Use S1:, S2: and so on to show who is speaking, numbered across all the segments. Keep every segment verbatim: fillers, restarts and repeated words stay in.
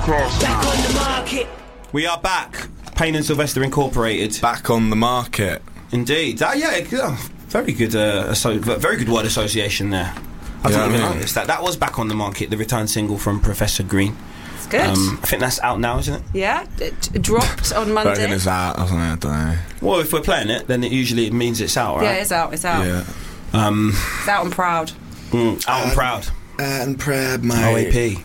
S1: podcast.
S2: Back on the market.
S3: We are back. Payne and Sylvester Incorporated.
S4: Back on the market.
S3: Indeed. Uh, yeah, uh, very good. Uh, asso- very good word association there. I
S4: Yeah,
S3: didn't
S4: I
S3: even
S4: mean-
S3: notice that. That was Back on the Market, the return single from Professor Green.
S5: It's good.
S3: Um, I think that's out now, isn't it?
S5: Yeah, it dropped on
S4: I reckon
S5: Monday.
S4: it's out or something, I don't know.
S3: Well, if we're playing it, then it usually means it's out, right?
S5: Yeah, it's out. It's out.
S4: Yeah.
S3: Um,
S5: It's out and proud.
S3: mm, out and proud.
S4: And proud, mate.
S3: O A P.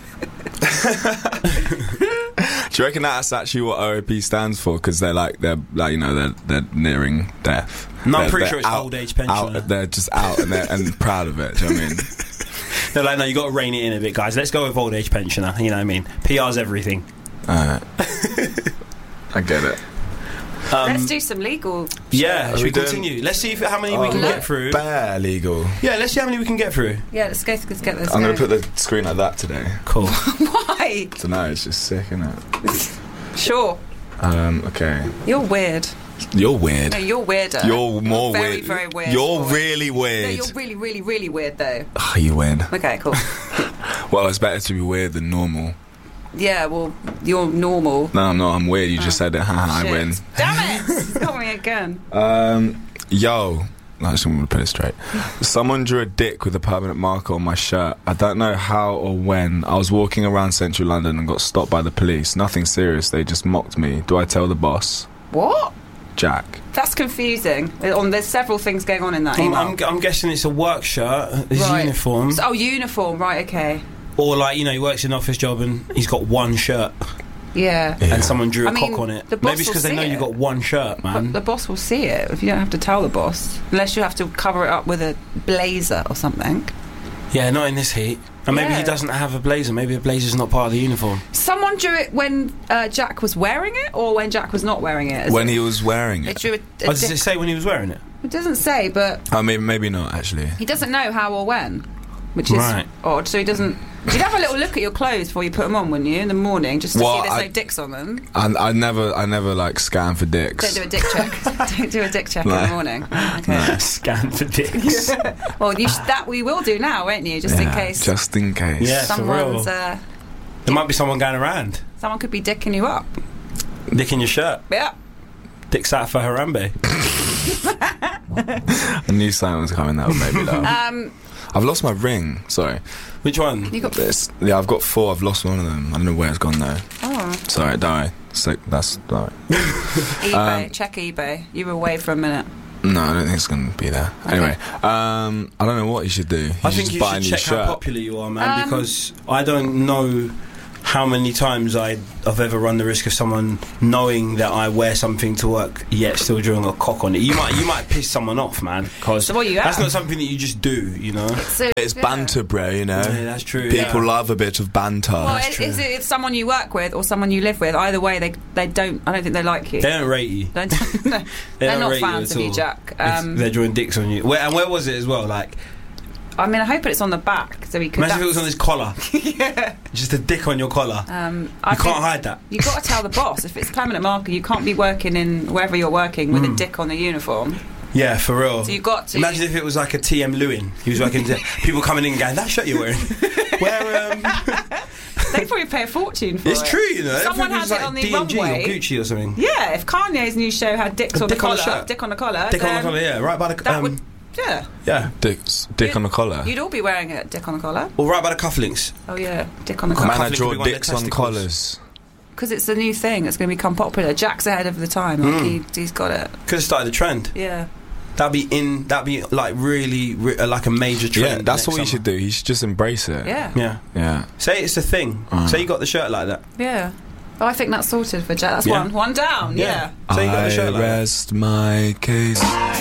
S4: Do you reckon that's actually what O A P stands for? Because they're like they're like you know they're they're nearing death.
S3: No, I'm
S4: They're-
S3: pretty
S4: they're
S3: sure it's
S4: out-
S3: old age pensioner.
S4: out- They're just out and they're and proud of it. Do you know what I mean?
S3: They're like, no, you got to rein it in a bit, guys. Let's go with old age pensioner. You know what I mean? P R's everything.
S4: Alright. I get it.
S3: Um,
S5: Let's do some legal.
S3: yeah,
S4: Are
S3: should
S4: we
S3: we
S4: doing-
S3: continue? Let's see if, how many we
S4: Oh,
S3: can
S5: look.
S3: get through.
S4: Bare legal.
S3: Yeah, let's see how many we can get through.
S5: Yeah, let's go. Let's get this.
S4: I'm gonna
S5: going.
S4: put the screen like that today.
S3: Cool.
S5: Why?
S4: So no, it's just sick, isn't it?
S5: Sure.
S4: Um. Okay.
S5: You're weird.
S4: You're weird.
S5: No, you're weirder.
S4: You're more
S5: very,
S4: weird.
S5: very weird.
S4: You're
S5: boy.
S4: really
S5: No,
S4: weird.
S5: you're really, really, really weird though.
S4: Oh, you win.
S5: Okay, cool.
S4: Well, it's better to be weird than normal.
S5: Yeah, well, you're normal.
S4: No, I'm not. I'm weird. You just
S5: Oh.
S4: said it. Haha, I
S5: Shit.
S4: win.
S5: Damn it! Got me again.
S4: Um, yo, actually, I'm gonna put it straight. Someone drew a dick with a permanent marker on my shirt. I don't know how or when. I was walking around central London and got stopped by the police. Nothing serious. They just mocked me. Do I tell the boss?
S5: What?
S4: Jack.
S5: That's confusing. On there's several things going on in that
S3: I'm,
S5: email.
S3: I'm, I'm guessing it's a work shirt, his
S5: Right.
S3: uniform,
S5: So- oh, uniform. Right. Okay.
S3: or like you know he works in an office job and he's got one shirt
S5: Yeah.
S4: Yeah.
S3: and someone drew a
S5: I mean,
S3: cock on it.
S5: the boss
S3: Maybe it's
S5: will
S3: because they
S5: see
S3: know
S5: it.
S3: you've got one shirt,
S5: But
S3: man.
S5: the boss will see it if you don't have to tell the boss, unless you have to cover it up with a blazer or something.
S3: Yeah, not in this heat. And maybe he
S5: Yeah.
S3: doesn't have a blazer. Maybe a blazer's not part of the uniform.
S5: Someone drew it when uh, Jack was wearing it, or when Jack was not wearing it. Is
S4: When
S5: it,
S4: he was wearing
S5: they
S4: it.
S5: drew a, a
S3: Oh, does
S5: dick-
S3: it say when he was wearing it?
S5: It doesn't say, but
S4: Oh, maybe, maybe not, actually.
S5: he doesn't know how or when, which is
S3: Right.
S5: odd. So he doesn't. You'd have a little look at your clothes before you put them on, wouldn't you, in the morning, just to
S4: Well,
S5: see there's
S4: I-
S5: no dicks on them.
S4: I, I never, I never like scan for
S5: Don't
S4: dicks.
S5: do a dick check. Don't do a dick check in
S4: No.
S5: the morning. Okay.
S3: Scan for dicks.
S5: Well, you sh- that we will do now, won't you? Just in
S4: Yeah,
S5: case
S4: Just in case.
S3: Yeah. for
S5: someone's.
S3: real.
S5: Uh,
S3: There might be someone going around.
S5: someone could be dicking you up.
S3: Dick in your shirt.
S5: Yeah.
S3: Dick's out for Harambe.
S4: I knew something was coming that would make me laugh.
S5: Um,
S4: I've lost my ring. Sorry.
S3: Which one?
S5: you got.
S4: This, yeah, I've got four. I've lost one of them. I don't know where it's gone though.
S5: Oh.
S4: Sorry, die. So that's alright.
S5: eBay.
S4: Um,
S5: Check eBay. You were away for a minute.
S4: No, I don't think it's going to be there.
S5: Okay.
S4: Anyway, um, I don't know what you should do. You
S3: I
S4: should
S3: think
S4: just
S3: you
S4: buy a
S3: should
S4: new
S3: check
S4: shirt.
S3: how popular you are, man,
S5: Um,
S3: because I don't know how many times I, I've ever run the risk of someone knowing that I wear something to work yet still drawing a cock on it. You might you might piss someone off, man, because
S5: So what you
S3: that's
S5: have?
S3: not something that you just do, you know?
S5: So,
S4: It's
S5: yeah.
S4: banter, bro, you know?
S3: Yeah, that's true.
S4: People
S3: yeah.
S4: love a bit of banter.
S5: Well,
S3: That's
S5: is,
S3: true.
S5: is it it's someone you work with or someone you live with? Either way, they they don't. I don't think they like you.
S3: They don't rate you.
S5: They don't- no,
S3: They
S5: they're
S3: don't
S5: not
S3: rate
S5: fans
S3: at
S5: of you,
S3: all.
S5: Jack.
S3: It's-
S5: Um,
S3: they're drawing dicks on you. Where, and where was it as well? Like,
S5: I mean, I hope it's on the back so he could.
S3: imagine if it was on his collar.
S5: yeah.
S3: Just a dick on your collar.
S5: Um,
S3: You
S5: I
S3: can't
S5: think
S3: hide that.
S5: You got to tell the boss if it's permanent marker. You can't be working in wherever you're working with
S3: Mm.
S5: a dick on the uniform.
S3: Yeah, for real.
S5: So you got to.
S3: Imagine if it was like a T M Lewin. He was working. To, people coming in going, that shirt you're wearing. Where um,
S5: They probably pay a fortune for
S3: it's
S5: it.
S3: true, you know.
S5: Someone
S3: Everything
S5: has
S3: was
S5: it
S3: like
S5: on the
S3: D and G or
S5: runway.
S3: Gucci or something.
S5: Yeah, if Kanye's new show had dicks
S3: A
S5: on
S3: dick
S5: the
S3: on
S5: collar,
S3: the shirt.
S5: dick on the collar,
S3: Dick on the
S5: then
S3: collar, yeah, right by the
S5: that
S3: um,
S5: would. Yeah,
S3: yeah,
S4: Dick's, dick
S5: You'd-
S4: on the collar.
S5: you'd all be wearing a dick on the collar.
S3: or right by the cufflinks.
S5: Oh yeah, dick on the
S3: Come
S5: collar.
S4: Man, I
S3: Cufflink could be
S4: draw
S3: one of their
S4: dicks on
S3: testicles.
S4: collars.
S5: Because it's a new thing. It's going to become popular. Jack's ahead of the time. Like
S3: Mm.
S5: he, he's got it.
S3: Could have started a trend.
S5: Yeah.
S3: That'd be in. That'd be like really, re- uh, like a major trend.
S4: Yeah, that's
S3: next
S4: what you
S3: summer.
S4: should do. You should just embrace it.
S5: Yeah.
S3: Yeah.
S4: Yeah.
S3: Say it's a thing.
S4: Mm.
S3: Say you got the shirt like that.
S5: Yeah. Oh, I think that's sorted for Jack. That's
S3: Yeah.
S5: one. One down. Yeah.
S3: Say you got
S4: I
S3: the shirt like that.
S4: rest my case.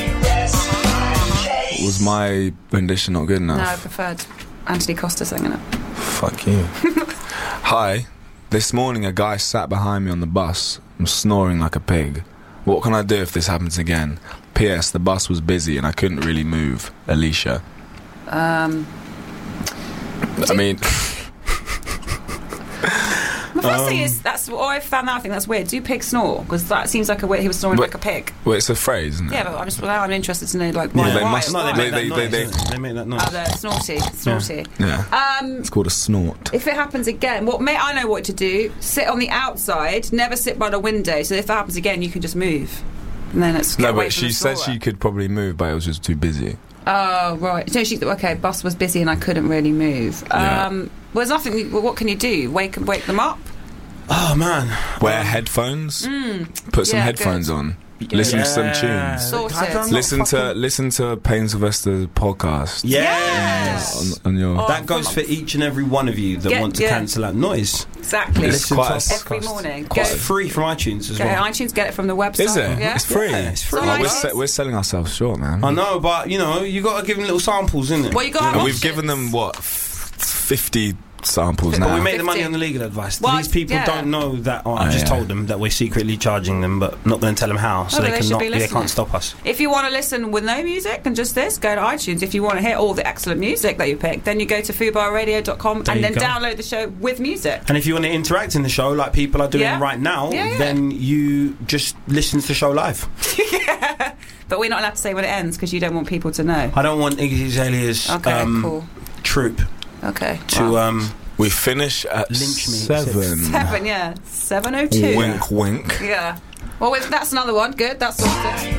S4: Was my rendition not good
S5: No, I
S4: enough?
S5: preferred Anthony Costa singing it.
S4: Fuck you. Hi. This morning a guy sat behind me on the bus and snoring like a pig. What can I do if this happens again? P S. The bus was busy and I couldn't really move. Alicia.
S5: Um,
S4: I mean,
S5: I The first
S4: Um,
S5: thing is, that's what I found out. I think that's weird. Do pigs snore? Because that seems like a weird. He was snoring
S4: But-
S5: like a pig.
S4: Well, it's a phrase, isn't it?
S5: Yeah, but I'm just now I'm interested to know like why.
S4: Yeah, they
S5: why,
S4: must-
S5: why?
S3: No, they
S4: They-
S3: make that
S4: they-
S3: noise.
S4: they-
S3: isn't it? They make that noise.
S5: Oh, they're snorty, snorty.
S4: Yeah.
S5: Um,
S4: It's called a snort.
S5: if it happens again, what may I know what to do? Sit on the outside. Never sit by the window. So if that happens again, you can just move. And then it's get
S4: No,
S5: away
S4: but
S5: from
S4: she
S5: the
S4: said
S5: snorer.
S4: she could probably move, but it was just too busy.
S5: Oh right. So she okay. Bus was busy and I couldn't really move.
S4: Yeah.
S5: Um, well, there's nothing. Well, what can you do? Wake wake them up.
S3: Oh man.
S4: Wear
S3: Um,
S4: headphones. Put some
S5: Yeah,
S4: headphones
S5: good.
S4: on. Listen to some
S3: yeah.
S4: tunes.
S5: Sorted.
S3: I don't know,
S4: Listen to
S3: fucking-
S4: listen to Payne Sylvester's podcast.
S3: Yes.
S4: On, on your.
S5: Oh,
S3: That goes for each and every one of you that
S5: Get-
S3: want to
S5: yeah.
S3: cancel out noise.
S5: Exactly.
S4: It's
S3: Listen
S4: quite
S3: to
S4: a-
S3: our
S5: Every
S3: podcast.
S5: morning.
S3: Quite
S5: Go-
S3: free from iTunes as
S5: Go
S3: well.
S5: iTunes. Get it from the website.
S4: Is it?
S5: Yeah.
S4: It's free.
S3: Yeah, it's free.
S5: So
S4: Oh, we're,
S5: nice.
S4: se- we're selling ourselves short, man.
S3: I know, but you know, you got to give them little samples, innit?
S5: Well, you got
S4: And
S5: options.
S4: we've given them what f- fifty samples
S5: But
S3: But we
S4: now.
S3: make the money
S5: fifty.
S3: on the legal advice.
S5: Well,
S3: These people
S5: yeah.
S3: don't know that. Oh,
S4: Oh,
S3: I've just
S4: yeah.
S3: told them that we're secretly charging them, but not going to tell them how, so
S5: Oh,
S3: they
S5: they
S3: can
S5: should
S3: not.
S5: be
S3: They
S5: listening.
S3: can't stop us.
S5: If you want to listen with no music and just this, go to iTunes. If you want to hear all the excellent music that you picked, then you go to fubar radio dot com
S3: There
S5: and
S3: you
S5: then
S3: go.
S5: download the show with music.
S3: And if you want to interact in the show, like people are doing
S5: Yeah.
S3: right now,
S5: Yeah, yeah.
S3: then you just listen to the show live.
S5: yeah. But we're not allowed to say when it ends because you don't want people to know.
S3: I don't want Iggy Azalea's
S5: Okay,
S3: um,
S5: cool.
S3: troop
S5: Okay.
S3: to.
S5: Wow.
S3: Um,
S4: We finish at
S3: Lynch me.
S4: seven.
S5: Seven, yeah. seven oh two.
S4: Wink, wink.
S5: Yeah. Well, wait, that's another one. Good. That's sorted.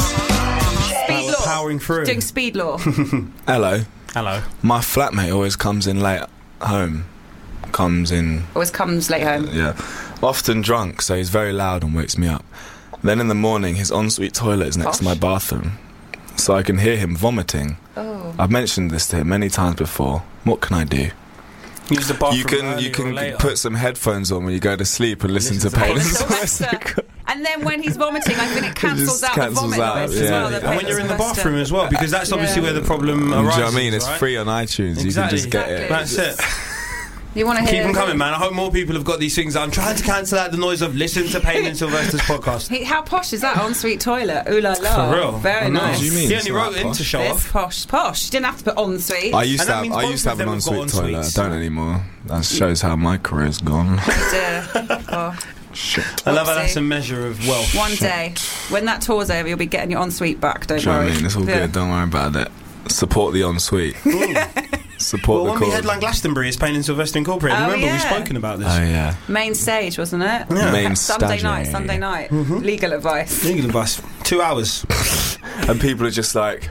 S5: Speed
S3: we're
S5: law.
S3: powering through.
S5: Doing speed law.
S4: Hello.
S3: Hello.
S4: My flatmate always comes in late home. Comes in,
S5: Always comes late home.
S4: yeah. Often drunk, so he's very loud and wakes me up. Then in the morning, his ensuite toilet is next to my
S5: Posh.
S4: bathroom, so I can hear him vomiting.
S5: Oh.
S4: I've mentioned this to him many times before. What can I do?
S3: Use the bathroom
S4: You can
S3: earlier
S4: you
S3: or
S4: can
S3: later.
S4: put some headphones on when you go to sleep and listen,
S3: Listen
S4: to
S3: to
S4: Payne and
S5: Payne and
S4: Sylvester.
S5: Sylvester. And then when he's vomiting, I think it cancels
S4: just
S5: out
S4: cancels
S5: the vomit
S4: out,
S5: noise as
S4: yeah.
S5: well. the
S3: And
S5: Payne
S3: when you're in the
S5: Sylvester.
S3: bathroom as well, because that's obviously
S5: Yeah.
S3: where the problem
S4: Do you know
S3: arises.
S4: what I mean? It's
S3: right?
S4: free on iTunes. You can
S3: Exactly.
S4: just get
S5: Exactly.
S4: it.
S3: That's it.
S5: You want to hear?
S3: Keep them coming, man. I hope more people have got these things. I'm trying to cancel out the noise of listen to Payne and Sylvester's podcast.
S5: He, how posh is that ensuite toilet? Ooh la la.
S3: For real.
S5: Very
S3: I know.
S5: nice.
S4: What do you mean?
S3: He
S4: It's
S3: only
S4: not
S3: wrote
S4: that
S3: in
S4: posh.
S3: to show
S5: It's
S3: off.
S5: posh, posh. You didn't have to put ensuite.
S4: I used
S3: And
S4: to
S3: that
S4: have,
S3: means
S4: I
S3: both
S4: used to
S3: of
S4: have an
S3: them have got
S4: ensuite toilet. I
S3: en-suites.
S4: don't anymore. That shows how my career's gone.
S5: Oh dear. Oh.
S4: Shit.
S3: I love how
S5: Whoopsie.
S3: that's a measure of wealth.
S5: One day, when that tour's over, you'll be getting your ensuite back. Don't
S4: Do you know what
S5: worry.
S4: I mean? It's all
S5: Yeah.
S4: good. Don't worry about it. Support the ensuite. Support
S3: Well,
S4: the
S3: when we
S4: cause.
S3: headline Glastonbury, it's Payne and Sylvester Incorporated.
S5: Oh,
S3: Remember,
S5: yeah.
S3: we've spoken about this.
S4: Oh yeah.
S5: Main stage, wasn't it?
S3: Yeah.
S4: Main
S5: Sunday
S4: stage.
S5: night. Sunday night.
S3: Mm-hmm.
S5: Legal advice.
S3: Legal advice. Two hours.
S4: And people are just like,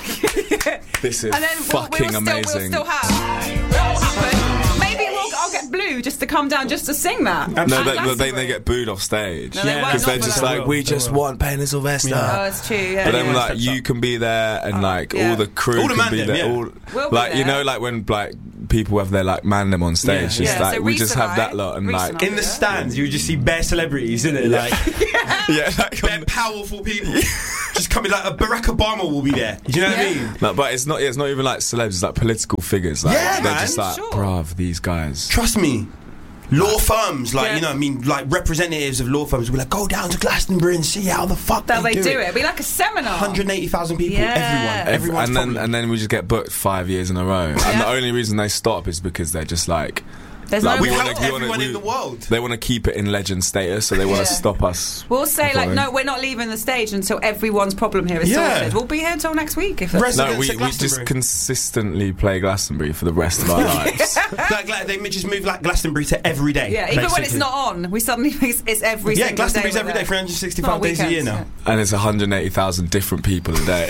S4: this is
S5: And then we'll,
S4: fucking
S5: we'll still,
S4: amazing.
S5: We'll still have. That'll happen. Maybe we'll, I'll get Blue just to come down just to sing that.
S4: No,
S5: At
S4: they, but they,
S5: Glastonbury.
S4: they get booed off stage.
S5: No, they
S3: Yeah,
S5: won't,
S4: Because
S5: not
S4: they're
S5: for
S4: just
S5: that.
S4: like,
S3: will,
S4: we
S3: they
S4: just
S3: will.
S4: want Payne and Sylvester.
S3: Yeah.
S5: Oh, it's true. Yeah.
S4: But then,
S3: Anyone
S4: like,
S3: steps
S4: you
S3: up.
S4: can be there, and like
S5: yeah.
S4: all the crew
S3: All the
S4: can be
S3: mandem,
S4: there.
S3: yeah.
S4: All,
S5: We'll be
S4: like you
S5: there.
S4: know, like when like people have their like mandem on stage.
S3: Yeah.
S4: Just
S5: Yeah,
S4: like
S5: so
S4: we
S5: Reese
S4: just
S5: and
S4: have
S5: I-
S4: that lot, and
S5: Reese
S4: like
S5: and I-
S3: In the
S5: Yeah.
S3: stands, you would just see bare celebrities, isn't it? Like,
S4: yeah, like,
S3: bare powerful people. Just coming, like, a Barack Obama will be there. Do you know what I mean?
S4: no, but it's not. It's not even like celebs. It's like political figures. Like
S3: Yeah,
S4: they're
S3: man,
S4: just like,
S5: sure.
S4: bruv, these guys.
S3: Trust me. Law firms, like,
S5: Yeah.
S3: you know what I mean, like representatives of law firms will be like, go down to Glastonbury and see how the fuck
S5: That
S3: they,
S5: they
S3: do,
S5: do it. It'd be like a seminar.
S3: one hundred eighty thousand people,
S5: Yeah.
S3: everyone.
S4: Every-
S3: Everyone's
S4: and then
S3: problem.
S4: and then we just get booked five years in a row. And
S5: Yeah.
S4: the only reason they stop is because they're just like,
S5: There's
S4: like
S5: no
S4: we
S3: we
S5: more-
S4: want
S3: help
S4: to. We
S3: everyone
S4: wanna,
S3: in the world.
S4: They want to keep it in legend status, so they want to
S5: Yeah.
S4: stop us.
S5: We'll say like,
S4: Fine.
S5: no, we're not leaving the stage until everyone's problem here is
S3: Yeah.
S5: sorted. We'll be here until next week. If it's
S3: Res-
S4: No,
S3: Residents
S4: we,
S3: at
S4: we just
S3: Glastonbury.
S4: consistently play Glastonbury for the rest of our lives.
S3: like, like, they just move like Glastonbury to every day.
S5: yeah, even when it's
S3: basically.
S5: not on, we suddenly it's, it's every
S3: Yeah,
S5: single
S3: Glastonbury's
S5: day.
S3: every
S5: we're
S3: day, three hundred sixty-five
S5: Not
S3: days a year
S5: weekends,
S3: now.
S4: And it's one hundred eighty thousand different people a day.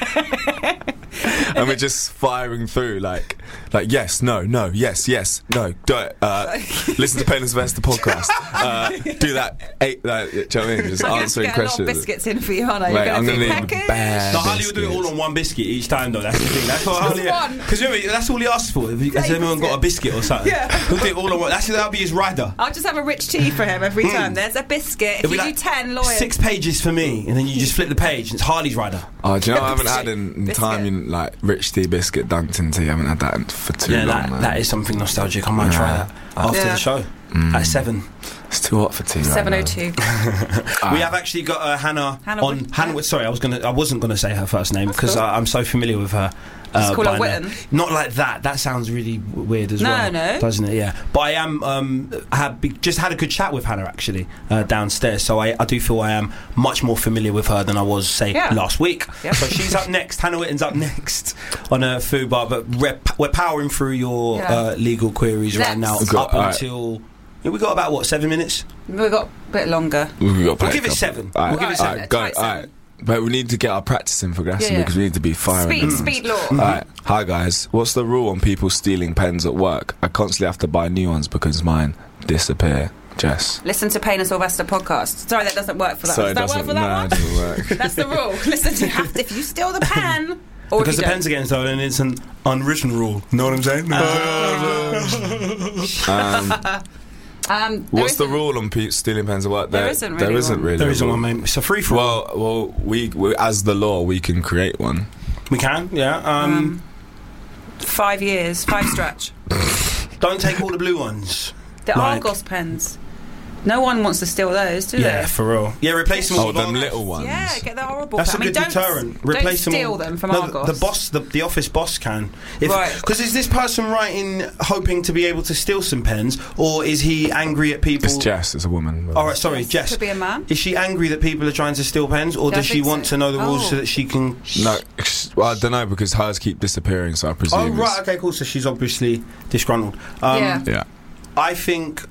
S4: And we're just firing through like, like yes, no, no, yes, yes, no. Do it. Uh, listen to Payne and Sylvester podcast. Uh, do that. Eight. Like, do you know what I mean? Just
S5: I'm going to
S4: answering
S5: get a lot of
S4: questions.
S5: biscuits in for you, aren't I?
S4: Mate,
S5: You're
S4: I'm
S5: going to
S4: gonna
S5: do
S4: need
S5: package.
S4: bad
S3: No, Harley will do it all
S4: biscuits.
S3: on one biscuit each time, though. That's the thing. That's what Harley.
S5: one.
S3: Because remember, that's all he asks for. If he- Has
S5: Eight
S3: everyone got a biscuit or something?
S5: Yeah.
S3: He'll do it all on one. That's that'll be his rider.
S5: I'll just have a rich tea for him every time. There's a biscuit. If
S3: It'll
S5: you
S3: be
S5: do ten, lawyers.
S3: Six pages for me, and then you just flip the page, and it's Harley's rider.
S4: Oh, do you know what I haven't had in, in
S5: Biscuit.
S4: time? In, like rich tea biscuit dunked in tea. I haven't had that in, for too
S3: Yeah,
S4: long.
S3: that,
S4: man.
S3: that is something nostalgic. I might try
S4: Yeah.
S3: that after
S5: Yeah.
S3: the show
S4: Mm.
S3: at seven.
S4: It's too hot for tea.
S5: seven oh
S4: right
S5: two.
S3: We have actually got uh, Hannah,
S5: Hannah
S3: on.
S5: Whit-
S3: Hannah, Sorry, I was gonna. I wasn't gonna say her first name
S5: That's
S3: because
S5: cool.
S3: I'm so familiar with her. Uh,
S5: Just call her
S3: by now.
S5: Witten.
S3: Not like that. That sounds really w- weird as
S5: No,
S3: well.
S5: no.
S3: Doesn't it? Yeah. But I am. Um, have be, just had a good chat with Hannah actually uh, downstairs. So I, I do feel I am much more familiar with her than I was, say,
S5: Yeah.
S3: last week.
S5: Yep.
S3: So she's up next. Hannah Witten's up next on a food bar. But we're, we're powering through your
S5: Yeah.
S3: uh, legal queries right now
S5: Next.
S4: Got-
S3: up
S4: alright.
S3: until. Yeah, we got about what seven minutes.
S5: We've got a bit longer.
S4: We've got
S3: We'll give it seven.
S4: All right,
S3: We'll give it
S4: all
S3: seven.
S4: right, go.
S5: Tight
S4: All
S5: seven.
S4: right. But we need to get our practice in for Grassley
S5: Yeah, yeah.
S4: because we need to be firing.
S5: Speed,
S4: them.
S5: speed law.
S4: All right. Hi guys. What's the rule on people stealing pens at work? I constantly have to buy new ones because mine disappear. Jess.
S5: Listen to Payne and Sylvester podcast. Sorry, that doesn't work for that.
S4: Sorry,
S5: Does that
S4: doesn't,
S5: work for that
S4: nah,
S5: one?
S4: it doesn't work.
S5: That's the rule. Listen, to, you have to, if you steal the pen, or
S3: Because
S5: if
S3: the
S5: you
S3: pen's against stolen, it's an unwritten rule. Know what I'm saying?
S4: Um,
S5: don't. Um, there
S4: what's the
S5: isn't-
S4: rule on pe- stealing pens at work?
S5: There isn't
S4: There
S5: really
S4: isn't
S5: one.
S4: really.
S3: There
S4: a
S3: isn't
S4: rule.
S3: one, mate. It's a free for all.
S4: Well, well, we, we as the law we can create one.
S3: We can, yeah. Um,
S5: Um, five years, five stretch.
S3: don't take all the blue ones.
S5: The
S3: Like-
S5: Argos pens. No one wants to steal those, do
S3: Yeah,
S5: they?
S3: for real. Yeah, replace them
S4: Oh,
S3: with
S4: them
S3: Argos.
S4: little ones.
S5: Yeah, get the horrible.
S3: That's
S5: pen.
S3: a
S5: I mean,
S3: good
S5: don't,
S3: deterrent.
S5: Don't
S3: Replace
S5: steal
S3: them, all.
S5: them from
S3: no,
S5: Argos.
S3: The, the boss, the, the office boss can. If,
S5: Right.
S3: Because is this person writing hoping to be able to steal some pens, or is he angry at people?
S4: It's Jess. It's a woman.
S3: All right, sorry,
S5: Yes,
S3: Jess.
S5: could be a man.
S3: Is she angry that people are trying to steal pens, or
S5: Yeah, I
S3: does she
S5: think
S3: want
S5: so.
S3: to know the rules
S5: Oh.
S3: so that she can?
S4: No, well, I don't know because hers keep disappearing, so I presume.
S3: Oh
S4: it's-
S3: right, okay, cool. So she's obviously disgruntled. Um,
S5: Yeah.
S4: Yeah,
S3: I think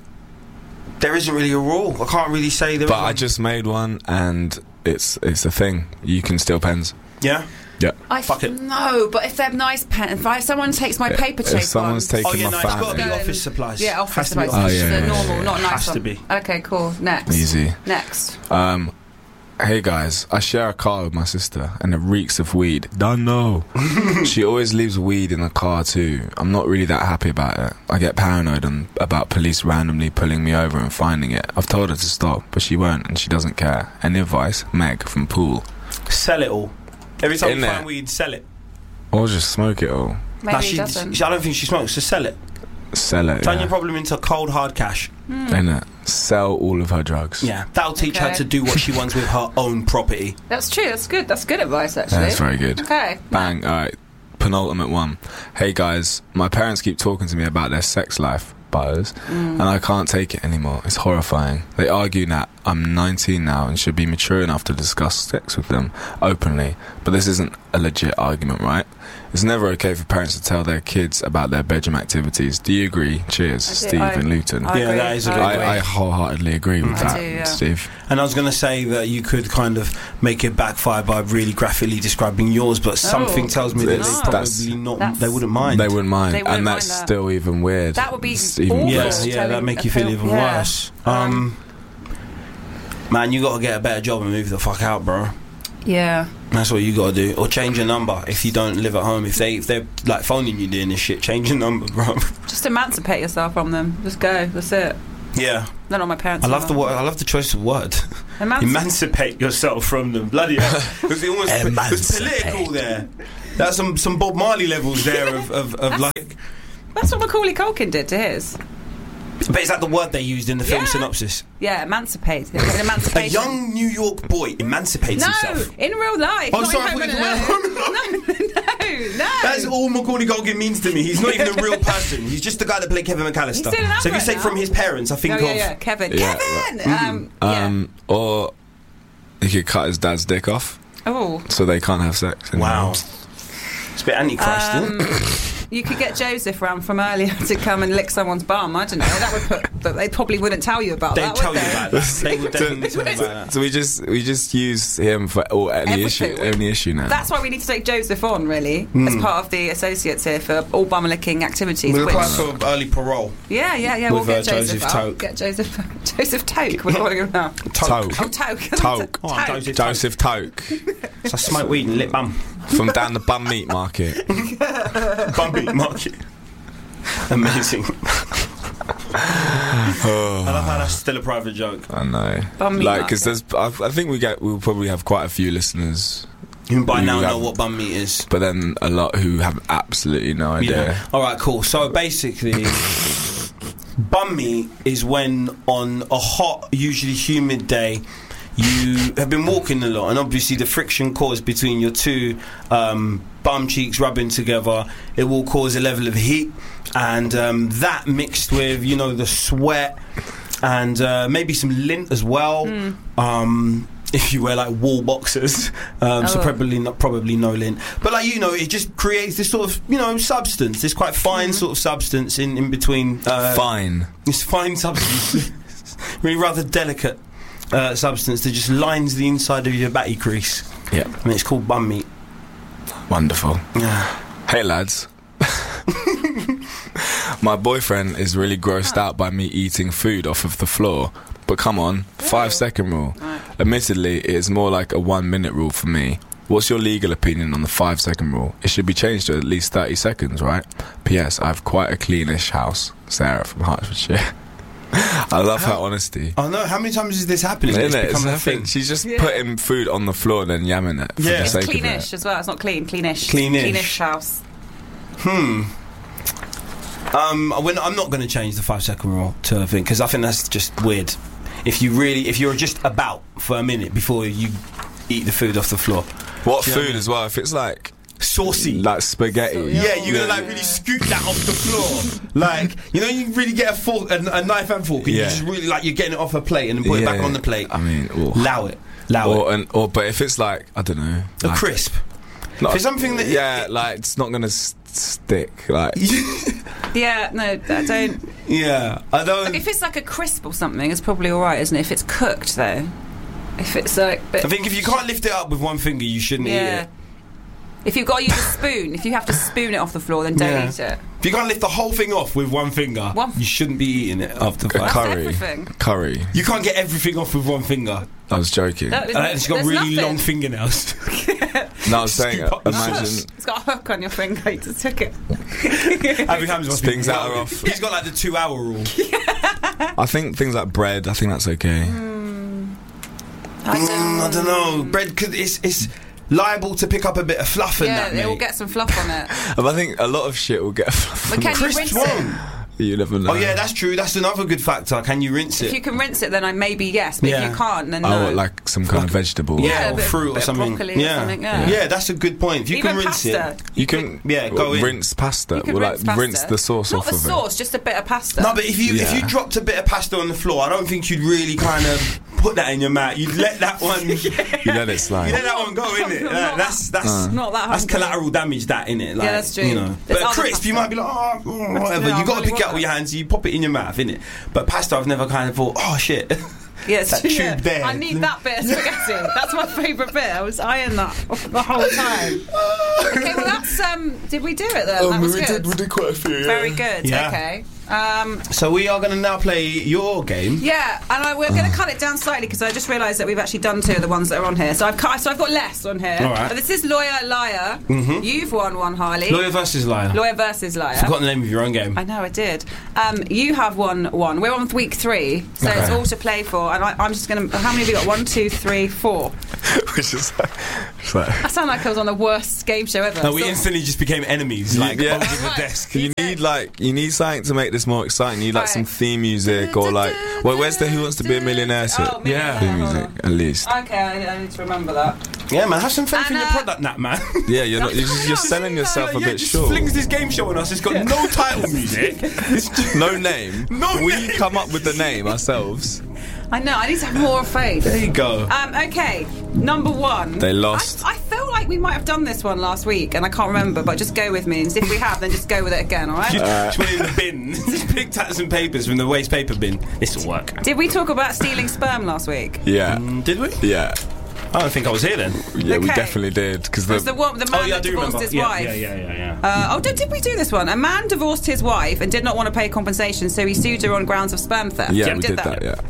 S3: there isn't really a rule. I can't really say there.
S4: but
S3: is
S4: I
S3: one.
S4: just made one, and it's it's a thing. You can steal pens.
S3: yeah.
S4: Yeah.
S5: I
S3: Fuck it.
S5: No, but if they're nice pens, if I, someone takes my
S4: If
S5: paper chase
S4: someone's
S5: ones,
S4: taking
S3: Oh yeah,
S4: my
S3: no, it's got to
S4: family.
S3: be office supplies.
S5: yeah, office
S3: Has to be
S5: supplies.
S4: Oh, yeah,
S5: the
S4: yeah,
S5: normal,
S4: yeah,
S5: not a nice
S3: Has
S5: one.
S3: to be.
S5: Okay, cool. Next.
S4: Easy.
S5: Next.
S4: Um, hey guys, I share a car with my sister, and it reeks of weed. Don't know. She always leaves weed in the car too. I'm not really that happy about it. I get paranoid and, about police randomly pulling me over and finding it. I've told her to stop, but she won't, and she doesn't care. Any advice? Meg from Poole.
S3: Sell it all. Every time
S4: In
S3: you
S4: there.
S3: find weed, sell it.
S4: Or just smoke it all.
S5: Maybe
S3: Nah,
S5: he
S3: she,
S5: doesn't.
S3: she- I don't think she smokes. Just sell it.
S4: Sell it.
S3: Turn
S4: Yeah.
S3: your problem into cold hard cash.
S4: Innit? Sell all of her drugs.
S3: Yeah, that'll teach her
S5: Okay.
S3: to do what she wants with her own property.
S5: That's true. That's good. That's good advice, actually.
S4: That's very good.
S5: Okay.
S4: Bang. All right. Penultimate one. Hey guys, my parents keep talking to me about their sex life, butters, and I can't take it anymore. It's horrifying. They argue that I'm nineteen now and should be mature enough to discuss sex with them openly, but this isn't a legit argument, right? It's never okay for parents to tell their kids about their bedroom activities. Do you agree? Cheers,
S5: I do.
S4: Steve
S5: I-
S4: in Luton.
S5: I
S3: Yeah,
S5: agree.
S3: that is a
S5: I
S3: good
S5: agree.
S4: I, I wholeheartedly agree with
S5: I
S4: that,
S5: do, yeah.
S4: Steve.
S3: And I was going to say that you could kind of make it backfire by really graphically describing yours, but something tells me that
S4: It's-
S3: they
S4: that's-
S3: probably not.
S5: That's-
S3: They wouldn't mind.
S4: They wouldn't mind,
S5: They wouldn't
S4: and
S5: mind
S4: that's
S5: that.
S4: still even weird.
S5: That would be
S4: It's even
S5: awful.
S3: Yeah,
S4: worse.
S3: yeah, that make you feel even
S5: Yeah.
S3: worse. Um, man, you got to get a better job and move the fuck out, bro.
S5: Yeah.
S3: That's what you got to do, or change your number if you don't live at home. If they if they're like phoning you doing this shit, change your number, bro.
S5: Just emancipate yourself from them. Just go. That's it.
S3: Yeah,
S5: They're not my parents.
S3: I love the
S5: anymore.
S3: word. I love the choice of word.
S5: Emanci-
S3: Emancipate yourself from them. Bloody hell. It was almost it was
S4: Emancipate.
S3: political there. That's some, some Bob Marley levels there of, of, of like.
S5: That's what Macaulay Culkin did to his.
S3: But is that the word they used in the film
S5: Yeah.
S3: synopsis?
S5: Yeah, emancipate. An
S3: A
S5: emancipation.
S3: young New York boy emancipates
S5: No,
S3: himself.
S5: in real life.
S3: Oh,
S5: not
S3: sorry,
S5: in
S3: I
S5: Home
S3: thought
S5: and
S3: you
S5: Alone. No, no.
S3: That's all Macaulay Culkin means to me. He's not even a real person. He's just the guy that played Kevin McAllister.
S5: He's still an
S3: So if you
S5: advert
S3: say
S5: now.
S3: from his parents, I think
S5: Oh, yeah,
S3: of.
S5: yeah, Kevin.
S4: Yeah,
S5: Kevin! Um, yeah.
S4: Um, or he could cut his dad's dick off,
S5: Oh.
S4: so they can't have sex anymore.
S3: Wow. It's a bit antichrist, isn't it?
S5: Um, you could get Joseph round from earlier to come and lick someone's bum. I don't know. That would put. But they probably wouldn't tell you about
S3: They'd
S5: that.
S3: tell
S5: would
S3: you
S5: they?
S3: about that. They would definitely tell you about that.
S4: So we just we just use him for all, any issue
S5: Everything.
S4: any issue now.
S5: That's why we need to take Joseph on, really, as part of the associates here for all bum licking activities.
S3: We'll
S5: which-
S3: apply for early parole.
S5: yeah, yeah, yeah.
S3: With,
S5: we'll
S3: uh,
S5: get Joseph.
S3: Joseph
S5: out.
S3: Toke.
S5: Get Joseph. Joseph Toke. We're calling him now.
S4: Toke.
S5: Oh, Toke.
S4: Toke.
S3: Oh, Joseph
S4: Joseph Toke
S3: So I smoke weed and lit bum.
S4: from down the bum meat market.
S3: Bum beat market. Amazing. I love how that's still a private joke.
S4: I know,
S5: Bum meat
S4: like because
S5: market.
S4: there's I, I think we get we'll probably have quite a few listeners,
S3: You by
S4: We
S3: now
S4: have-
S3: know what bum meat is.
S4: but then a lot who have absolutely no idea.
S3: Yeah. All right. Cool. So basically, Bum meat is when on a hot, usually humid day, you have been walking a lot, and obviously the friction caused between your two um, bum cheeks rubbing together, it will cause a level of heat, and um, that mixed with, you know, the sweat and uh, maybe some lint as well. Mm. Um, if you wear like wool boxers, um, oh. so probably not probably no lint, but like, you know, it just creates this sort of, you know, substance, this quite fine mm. sort of substance in in between. Uh,
S4: fine.
S3: This fine substance, really rather delicate. Uh, substance that just lines the inside of your batty crease.
S4: Yeah.
S3: And it's called bum meat.
S4: Wonderful.
S3: Yeah.
S4: Hey lads. My boyfriend is really grossed out by me eating food off of the floor. But come on, five second rule. Right. Admittedly, it is more like a one minute rule for me. What's your legal opinion on the five second rule? It should be changed to at least thirty seconds, right? P S I have quite a cleanish house. Sarah from Hertfordshire. I love how, her honesty.
S3: I know. How many times is this happening?
S4: Isn't
S3: it's
S4: it?
S3: become
S4: It's
S3: a thing.
S4: She's just
S5: yeah.
S4: putting food on the floor and then yamming it. For
S3: yeah,
S4: the
S5: it's
S4: sake
S5: cleanish
S4: of it.
S5: as well. It's not clean. Cleanish.
S3: Cleanish.
S5: Cleanish house.
S3: Hmm. Um. When I'm not going to change the five second rule to a thing, because I think that's just weird. If you really, if you're just about for a minute before you eat the food off the floor.
S4: What
S3: Do you
S4: food
S3: know what I mean?
S4: as well? If it's like
S3: saucy,
S4: like spaghetti.
S3: Yeah, yeah, you're gonna like really scoop that off the floor. Like, you know, you really get a fork, a, a knife and fork, and
S4: Yeah.
S3: you just really like you're getting it off a plate and then put
S4: Yeah.
S3: it back on the plate.
S4: I mean, ooh.
S3: Allow it, allow
S4: or,
S3: it.
S4: and, or but if it's like, I don't know,
S3: A
S4: like,
S3: crisp.
S4: not
S3: For something that
S4: yeah, like it's not gonna s- stick. Like
S5: Yeah, no, I don't.
S3: yeah, I don't.
S5: Like if it's like a crisp or something, it's probably all right, isn't it? If it's cooked, though, if it's like, but
S3: I think if you can't lift it up with one finger, you shouldn't eat
S5: yeah.
S3: it.
S5: If you've got to use a spoon, if you have to spoon it off the floor, then don't
S3: Yeah.
S5: eat it.
S3: If you can't lift the whole thing off with one finger,
S5: One f-
S3: you shouldn't be eating it after
S4: a
S3: five.
S4: curry,
S5: everything.
S4: curry.
S3: You can't get everything off with one finger.
S4: I was joking.
S5: That is-
S3: Uh, it's got
S5: there's
S3: really
S5: nothing.
S3: long fingernails.
S4: No, I was saying,
S3: Scoop
S4: uh,
S3: up the
S4: imagine
S3: sauce.
S5: It's got a hook on your finger. You just took it.
S3: Abby Hams must be
S4: Things that are
S3: well.
S4: off.
S3: He's got like the two hour rule.
S4: I think things like bread. I think that's okay.
S5: I
S3: Mm,
S5: don't,
S3: I don't know. Bread, could, it's it's liable to pick up a bit of fluff in
S5: yeah,
S3: that,
S5: it will
S3: mate.
S5: get some fluff on it.
S4: But I think a lot of shit will get.
S5: But can you
S3: Crisps
S5: rinse
S3: won't.
S5: it?
S4: You never know.
S3: Oh yeah, that's true. That's another good factor. Can you rinse
S5: If
S3: it?
S5: you can rinse it, then I maybe yes. But
S3: Yeah.
S5: if you can't, then
S4: Oh,
S5: no.
S4: what, like some kind of vegetable.
S3: Yeah,
S5: Yeah, a
S3: or
S5: bit-
S3: fruit or
S5: bit of
S3: something.
S5: broccoli or
S3: yeah.
S5: something, yeah.
S3: yeah, that's a good point. If you
S5: Even
S3: can rinse
S5: pasta.
S3: it,
S4: You can
S3: yeah, go in.
S4: rinse pasta.
S5: You can
S4: Well,
S5: rinse
S4: like
S5: pasta.
S4: rinse the sauce
S5: Not
S4: off
S5: the
S4: of
S5: sauce, just a bit of pasta.
S3: No, but if you if
S4: Yeah.
S3: you dropped a bit of pasta on the floor, I don't think you'd really kind of put that in your mouth. You'd let that one.
S4: it. You let it slide.
S3: You let that one go in it.
S5: Not
S3: Like, that's that's
S4: Uh.
S5: Not that
S3: that's
S5: hungry.
S3: collateral damage. That in it. Like,
S5: Yeah, that's true.
S3: You know,
S5: There's
S3: but a
S5: other
S3: crisp, you
S5: pasta.
S3: might be like, oh, mm, whatever.
S5: Yeah,
S3: you
S5: I
S3: got to
S5: really
S3: pick it up
S5: want
S3: with your
S5: that.
S3: hands. You pop it in your mouth, in it. But pasta, I've never kind of thought, oh shit.
S5: Yes,
S3: that tube
S5: yeah.
S3: there.
S5: I need that bit of spaghetti. That's my favourite bit. I was eyeing that the whole time. Okay, well that's um. Did we do it then?
S3: Oh,
S5: that was good.
S4: did quite a few.
S5: Very good.
S3: Yeah.
S5: Okay. Um,
S3: So we are going to now play your game.
S5: yeah, and I, we're going to cut it down slightly because I just realised that we've actually done two of the ones that are on here. So I've cut, so I've got less on here.
S3: All right.
S5: But this is lawyer liar.
S3: Mhm.
S5: You've won one, Harley.
S3: Lawyer versus liar.
S5: Lawyer versus liar.
S3: Forgot the name of your own game.
S5: I know, I did. Um, you have won one. We're on week three, so it's
S3: Okay.
S5: all to play for. And I, I'm just going to. How many have you got? One, two, three, four.
S4: Which is like, it's like
S5: I sound like I was on the worst game show ever.
S3: No, we
S5: So-
S3: instantly just became enemies, like
S4: Yeah.
S3: over the desk.
S4: you need like you need something to make this more exciting. You need like
S5: Right.
S4: some theme music or like well, where's the Who Wants to Be a Millionaire? shit?
S5: Oh, Millionaire.
S3: Yeah.
S4: Theme music at least.
S5: Okay, I, I need to remember that.
S3: Yeah, man, have some faith
S5: And,
S3: in your
S5: uh,
S3: product, Nat, man.
S4: Yeah, you're not. You're, just, you're
S5: Yeah,
S4: selling yourself a
S3: yeah,
S4: bit
S3: just
S4: short.
S3: flings this game show on us. It's got no title music. It's just,
S4: No name.
S3: No
S4: we
S3: name.
S4: come up with the name ourselves.
S5: I know, I need to have more faith.
S3: there you go.
S5: Um, okay, number one.
S4: They lost.
S5: I, I feel like we might have done this one last week, and I can't remember, but just go with me. And if we have, then just go with it again, all right?
S3: Just, just went in the bin. Just picked out some papers from the waste paper bin. This will work.
S5: Did we talk about stealing sperm last week?
S4: Yeah.
S3: Mm, did we?
S4: Yeah.
S3: I don't think I was here then.
S4: Yeah, we
S5: Okay.
S4: definitely did because
S5: It was
S4: the,
S5: the one, the man
S3: Oh yeah, I
S5: that
S3: do
S5: divorced
S3: remember.
S5: his
S3: yeah,
S5: wife.
S3: yeah, yeah, yeah, yeah.
S5: Uh, oh, did, did we do this one? A man divorced his wife and did not want to pay compensation, so he sued her on grounds of sperm theft.
S4: yeah,
S5: You
S4: we did that. Yeah.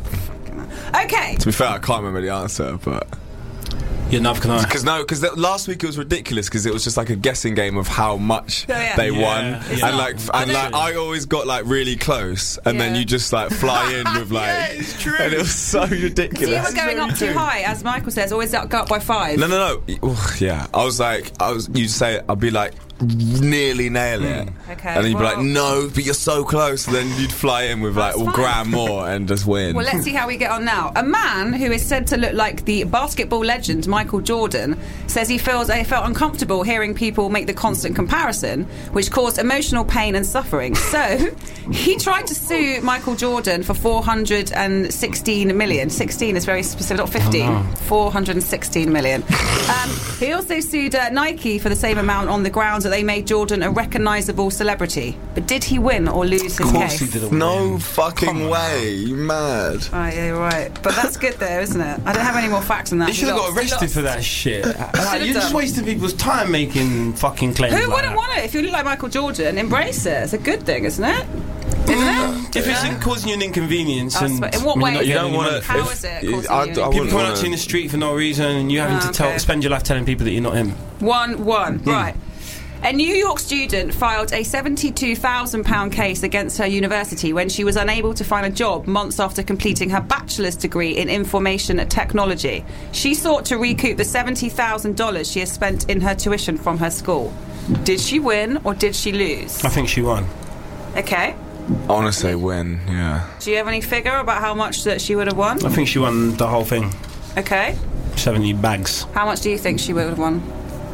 S5: Okay.
S4: To be fair, I can't remember the answer, but
S3: Yeah, neither can I.
S4: because no, because last week it was ridiculous because it was just like a guessing game of how much
S5: Oh, yeah.
S4: they
S3: Yeah,
S4: won,
S3: yeah.
S4: and
S5: not-
S4: like and like I always got like really close, and then
S5: Yeah.
S4: you just like fly in with like,
S3: Yeah, it's true.
S4: and it was so
S5: So you
S4: ridiculous.
S5: were going
S3: very
S5: up too
S3: true.
S5: high, as Michael says, always go up by five.
S4: No, no, no. Ooh, yeah, I was like, I was. You say, I'll be like, nearly nail it.
S5: Okay,
S4: And then you'd
S5: well-
S4: be like, no, but you're so close. And then you'd fly in with like
S5: That's
S4: a
S5: fine.
S4: gram more and just win.
S5: Well, let's see how we get on now. A man who is said to look like the basketball legend Michael Jordan says he feels he felt uncomfortable hearing people make the constant comparison, which caused emotional pain and suffering. So he tried to sue Michael Jordan for four hundred sixteen million. sixteen is very specific, not fifteen.
S3: Oh, no.
S5: four hundred sixteen million. Um, he also sued uh, Nike for the same amount on the grounds that they made Jordan a recognisable celebrity. But did he win or lose his
S3: Of course
S5: case?
S3: he didn't
S4: no
S3: win.
S4: fucking
S3: Come on.
S4: way. You mad?
S5: Oh, yeah, you're right. But that's good though, isn't it? I don't have any more facts on that.
S3: He should have
S5: He
S3: got
S5: lost. He
S3: arrested
S5: lost.
S3: for that shit. Like,
S5: Should've
S3: you're just
S5: done.
S3: wasting people's time making fucking claims.
S5: Who
S3: like
S5: wouldn't
S3: that.
S5: want it? If you look like Michael Jordan, embrace it. It's a good thing, isn't it? Isn't it?
S3: If it's causing you an inconvenience,
S5: Oh,
S3: and
S5: so in what
S3: you're
S5: way
S3: not
S5: is
S4: You
S5: it?
S3: getting
S4: don't
S3: any
S4: want
S3: money
S4: to.
S3: for it.
S5: How is it causing
S4: I,
S5: you?
S4: I
S3: People
S4: wouldn't
S3: coming up
S4: wanna-
S3: to you in the street for no reason, and you having
S5: Oh,
S3: to tell,
S5: okay.
S3: spend your life telling people that you're not him.
S5: One, one.
S3: Hmm.
S5: Right. A New York student filed a seventy-two thousand pounds case against her university when she was unable to find a job months after completing her bachelor's degree in information technology. She sought to recoup the seventy thousand dollars she has spent in her tuition from her school. Did she win or did she lose?
S3: I think she won.
S5: Okay.
S4: I want to say win, yeah.
S5: Do you have any figure about how much that she would have won?
S3: I think she won the whole thing.
S5: Okay.
S3: seventy bags.
S5: How much do you think she would have won?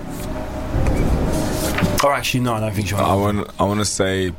S3: Or actually, no, I don't think she won.
S4: I want. I want to say.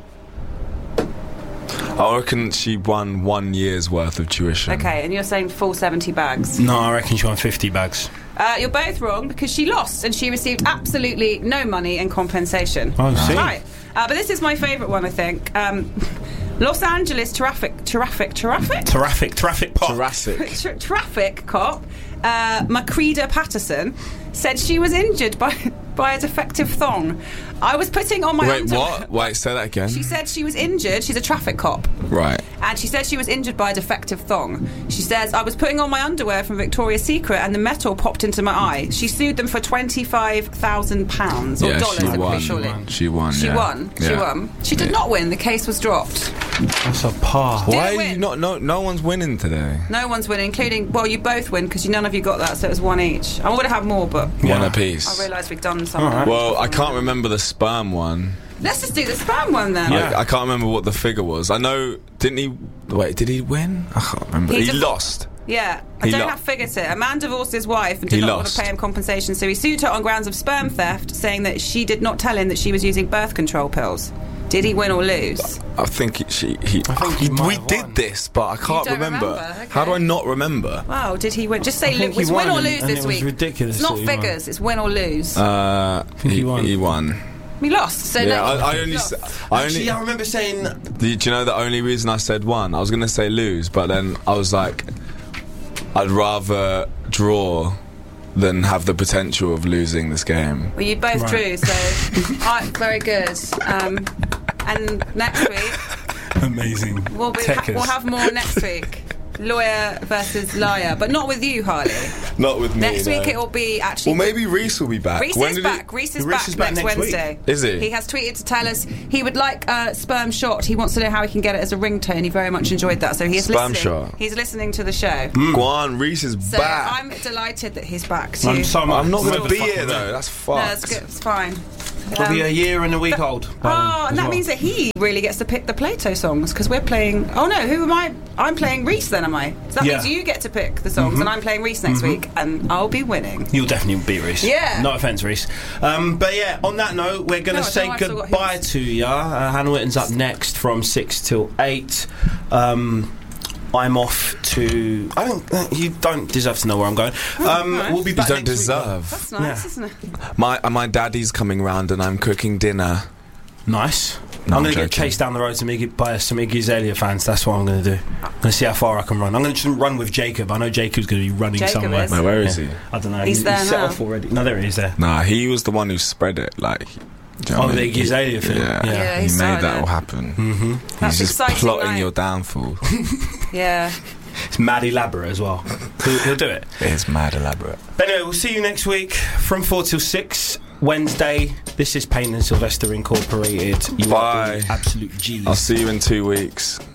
S4: I reckon she won one year's worth of tuition.
S5: Okay, and you're saying full seventy bags.
S3: No, I reckon she won fifty bags.
S5: Uh, you're both wrong because she lost and she received absolutely no money in compensation.
S3: Oh, I see.
S5: Right. Uh, but this is my favourite one, I think. Um, Los Angeles traffic, traffic, traffic?
S3: Traffic, traffic pop.
S4: Jurassic.
S5: Tra- traffic cop, uh, Macreda Patterson, said she was injured by by a defective thong. I was putting on my
S4: Wait,
S5: underwear-
S4: what? Wait, say that again.
S5: She said she was injured. She's a traffic cop.
S4: Right.
S5: And she said she was injured by a defective thong. She says, I was putting on my underwear from Victoria's Secret and the metal popped into my eye. She sued them for twenty-five thousand pounds. Or
S4: Yeah,
S5: dollars,
S4: she
S5: I'm
S4: won.
S5: pretty surely.
S4: She won.
S5: She
S4: yeah.
S5: won. She
S4: Yeah.
S5: won. She did
S4: Yeah.
S5: not win. The case was dropped.
S3: That's a par.
S5: Did
S4: Why
S5: it
S4: are you
S5: win?
S4: not? No, no one's winning today.
S5: No one's winning, including, well, you both win because none of you got that, so it was one each. I'm going to have more, but
S3: Yeah.
S4: One apiece.
S5: I realised we've done something.
S3: Alright.
S4: Well, I can't remember the sperm one.
S5: Let's just do the spam one then.
S3: Yeah.
S4: I, I can't remember what the figure was. I know. Didn't he? Wait, did he win? I can't remember.
S5: He
S4: He,
S5: just-
S4: lost.
S5: Yeah, I
S4: He
S5: don't
S4: lo-
S5: have figures here. A man divorced his wife and did
S4: He
S5: not
S4: lost.
S5: want to pay him compensation, so he sued her on grounds of sperm theft, saying that she did not tell him that she was using birth control pills. Did he win or lose?
S4: I think he, she. He.
S3: I think he might
S4: we
S3: have
S4: did
S3: won.
S4: this, but I can't
S5: don't
S4: remember.
S5: remember? Okay.
S4: How do I not remember?
S5: Wow, did he win? Just say
S3: I think
S5: lo- it's
S3: he
S5: win
S3: won
S5: or
S3: and-
S5: lose
S3: and
S5: this
S3: it was
S5: week.
S3: ridiculous
S5: It's not
S3: that he won.
S5: figures, it's win or lose.
S4: Uh,
S3: think he won.
S4: He won.
S5: we lost, so
S4: Yeah,
S5: no,
S4: I, I
S5: you
S4: only.
S5: lost.
S4: s- I only.
S3: Actually, I remember saying.
S4: Do you know the only reason I said one? I was going to say lose, but then I was like, I'd rather draw than have the potential of losing this game.
S5: Well, you both
S3: Right.
S5: drew, so right, very good. Um, and next week
S3: Amazing.
S5: we'll, be,
S3: Techers.
S5: we'll have more next week. Lawyer versus liar, but not with you, Harley.
S4: Not with me.
S5: Next
S4: no.
S5: week it will be actually.
S4: Well, maybe Reese will be back.
S5: Reese
S4: When
S5: is
S4: did
S5: back.
S4: It,
S5: Reese is
S3: Reese
S5: back
S3: is back
S5: next
S3: next week.
S5: Wednesday.
S4: Is he?
S5: He has tweeted to tell us he would like a sperm shot. He wants to know how he can get it as a ringtone. He very much enjoyed that, so he is
S4: Sperm
S5: listening.
S4: shot.
S5: He's listening to the show.
S4: Go on, Reese is
S5: So
S4: back.
S5: I'm delighted that he's back too.
S3: I'm, so
S4: I'm not going
S3: so
S4: to be
S3: fucking
S4: here though.
S3: mad.
S4: That's
S5: no,
S4: fucked.
S5: that's good. It's fine.
S3: I'll be
S5: Um,
S3: a year and a week old. by then
S5: Oh,
S3: as
S5: and that
S3: well.
S5: means that he really gets to pick the Plato songs because we're playing. Oh no, who am I? I'm playing Reese then, am I? So that
S3: Yeah.
S5: means you get to pick the songs, and I'm playing Reese next week, and I'll be winning.
S3: You'll definitely beat Reese.
S5: Yeah.
S3: No offence, Reese. Um, but yeah, on that note, we're going to
S5: No, I
S3: say
S5: don't, I've still got
S3: goodbye
S5: his.
S3: to ya. Uh, Hannah Witten's up next from six till eight. Um, I'm off to. I don't. Uh, you don't deserve to know where I'm going. Um,
S5: alright.
S3: we'll be
S4: You
S3: back.
S4: don't
S3: next week.
S4: deserve.
S5: That's nice,
S3: Yeah.
S5: isn't it?
S4: My uh, my daddy's coming round and I'm cooking dinner.
S3: Nice.
S4: No,
S3: I'm
S4: I'm
S3: going to get
S4: joking.
S3: chased down the road to Iggy, by some Iggy Azalea fans. That's what I'm going to do. I'm going to see how far I can run. I'm going to just run with Jacob. I know Jacob's going to be running
S5: Jacob
S3: somewhere.
S5: is.
S4: Wait, where is
S3: Yeah.
S4: he?
S3: I don't know.
S5: He's
S3: He's,
S5: there
S3: he's set
S5: now.
S3: off already. No, there he is. There.
S4: Nah, he was the one who spread it. Like, do you know
S3: Oh,
S4: what I
S3: the
S4: mean?
S3: Iggy Azalea thing.
S4: Yeah,
S3: Yeah.
S5: Yeah, he
S4: he
S5: started
S4: made that
S5: it.
S4: all happen.
S3: Mm-hmm.
S5: That's
S4: He's just
S5: exciting
S4: plotting
S5: night.
S4: your downfall.
S5: Yeah.
S3: It's mad elaborate as well. He'll, he'll do it.
S4: It's mad elaborate.
S3: But anyway, we'll see you next week from four till six. Wednesday. This is Payne and Sylvester Incorporated. You
S4: Bye.
S3: are doing absolute G's.
S4: I'll see you in two weeks.